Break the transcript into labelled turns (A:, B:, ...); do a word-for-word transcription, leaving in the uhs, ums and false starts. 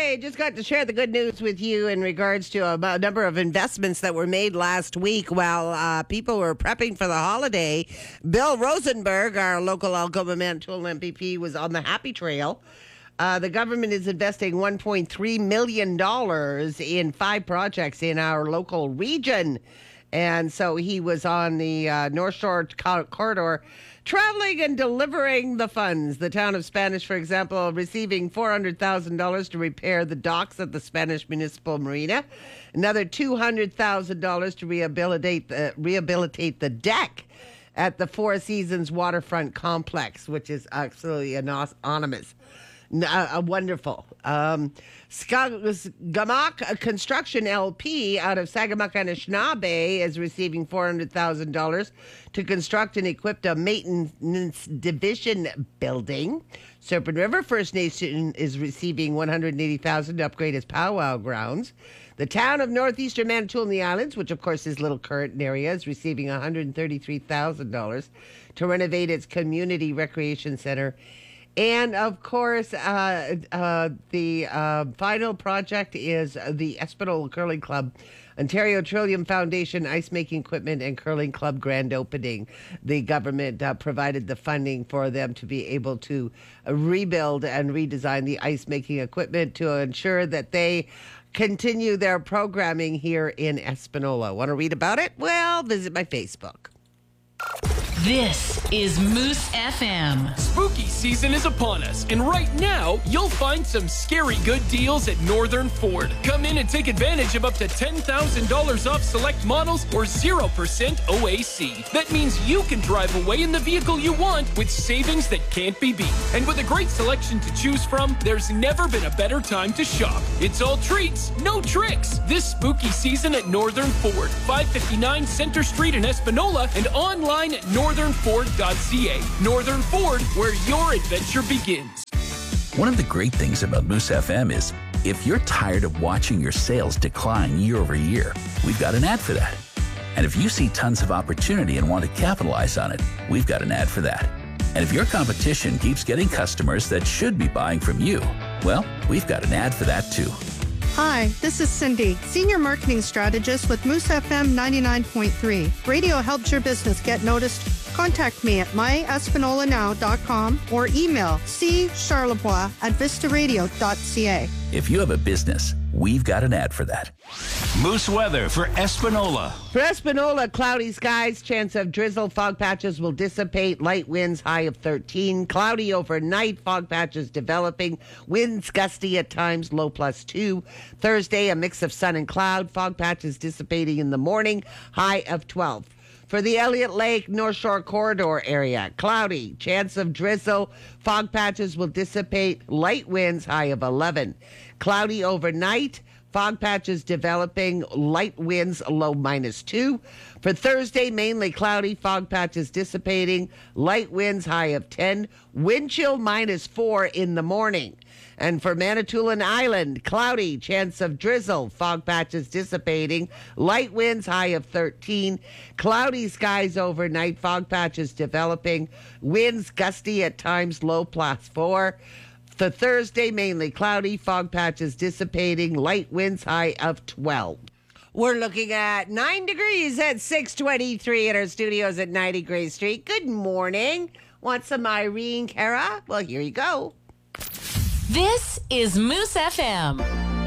A: I just got to share the good news with you in regards to a, a number of investments that were made last week while uh, people were prepping for the holiday. Bill Rosenberg, our local Algoma Manitoulin M P P, was on the happy trail. Uh, the government is investing one point three million dollars in five projects in our local region. And so he was on the uh, North Shore corridor traveling and delivering the funds. The town of Spanish, for example, receiving four hundred thousand dollars to repair the docks at the Spanish Municipal Marina. Another two hundred thousand dollars to rehabilitate the, rehabilitate the deck at the Four Seasons Waterfront Complex, which is absolutely anonymous. Uh, wonderful. Um, Sagamok Construction L P out of Sagamok and Anishinaabe is receiving four hundred thousand dollars to construct and equip a maintenance division building. Serpent River First Nation is receiving one hundred eighty thousand dollars to upgrade its powwow grounds. The town of Northeastern Manitoulin the Islands, which of course is Little Curtin area, is receiving one hundred thirty-three thousand dollars to renovate its community recreation center. And, of course, uh, uh, the uh, final project is the Espanola Curling Club, Ontario Trillium Foundation Ice Making Equipment and Curling Club grand opening. The government uh, provided the funding for them to be able to uh, rebuild and redesign the ice making equipment to ensure that they continue their programming here in Espanola. Want to read about it? Well, visit my Facebook.
B: This is Moose F M.
C: Spooky season is upon us, and right now, you'll find some scary good deals at Northern Ford. Come in and take advantage of up to ten thousand dollars off select models or zero percent O A C. That means you can drive away in the vehicle you want with savings that can't be beat. And with a great selection to choose from, there's never been a better time to shop. It's all treats, no tricks. This spooky season at Northern Ford, five fifty-nine Center Street in Espanola, and online at northern ford dot c a. Northern Ford, where your adventure begins.
D: One of the great things about Moose F M is if you're tired of watching your sales decline year over year, we've got an ad for that. And if you see tons of opportunity and want to capitalize on it, we've got an ad for that. And if your competition keeps getting customers that should be buying from you, well, we've got an ad for that too.
E: Hi, this is Cindy, Senior Marketing Strategist with Moose F M ninety-nine point three. Radio helps your business get noticed. Contact me at my espanola now dot com or email c charlebois at vista radio dot c a.
D: If you have a business, we've got an ad for that.
F: Moose weather for Espanola.
A: For Espanola, cloudy skies, chance of drizzle, fog patches will dissipate, light winds, high of thirteen. Cloudy overnight, fog patches developing, winds gusty at times, low plus two. Thursday, a mix of sun and cloud, fog patches dissipating in the morning, high of twelve. For the Elliott Lake North Shore Corridor area, cloudy, chance of drizzle, fog patches will dissipate, light winds, high of eleven. Cloudy overnight, fog patches developing, light winds, low minus two. For Thursday, mainly cloudy, fog patches dissipating, light winds, high of ten. Wind chill minus four in the morning. And for Manitoulin Island, cloudy, chance of drizzle, fog patches dissipating, light winds, high of thirteen. Cloudy skies overnight, fog patches developing, winds gusty at times, low plus four. For Thursday, mainly cloudy, fog patches dissipating, light winds, high of twelve. We're looking at nine degrees at six twenty-three at our studios at ninety Gray Street. Good morning. Want some Irene Cara? Well, here you go.
B: This is Moose F M.